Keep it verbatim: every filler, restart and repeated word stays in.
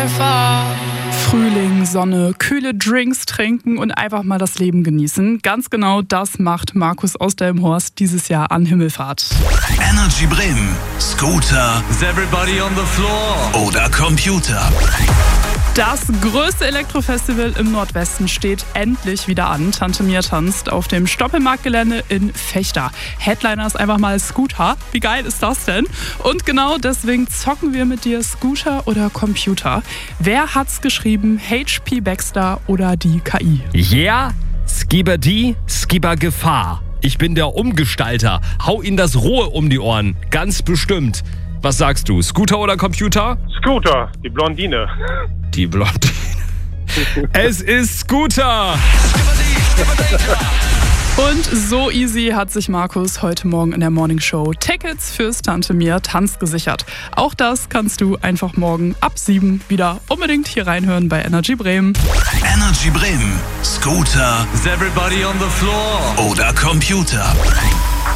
Frühling, Sonne, kühle Drinks trinken und einfach mal das Leben genießen. Ganz genau das macht Markus aus Delmenhorst dieses Jahr an Himmelfahrt. Energy Bremen, Scooter, Is everybody on the floor? Oder Computer. Das größte Elektrofestival im Nordwesten steht endlich wieder an. Tante Mia tanzt auf dem Stoppelmarktgelände in Vechta. Headliner ist einfach mal Scooter. Wie geil ist das denn? Und genau deswegen zocken wir mit dir Scooter oder Computer. Wer hat's geschrieben? H P Baxter oder die K I? Ja, yeah, Skipper die, Skipper Gefahr. Ich bin der Umgestalter. Hau ihnen das Rohe um die Ohren. Ganz bestimmt. Was sagst du, Scooter oder Computer? Scooter, die Blondine. Die Blondine. Es ist Scooter. Und so easy hat sich Markus heute Morgen in der Morning Show Tickets fürs Tante Mia Tanz gesichert. Auch das kannst du einfach morgen ab sieben wieder unbedingt hier reinhören bei Energy Bremen. Energy Bremen, Scooter, Is everybody on the floor? Oder Computer.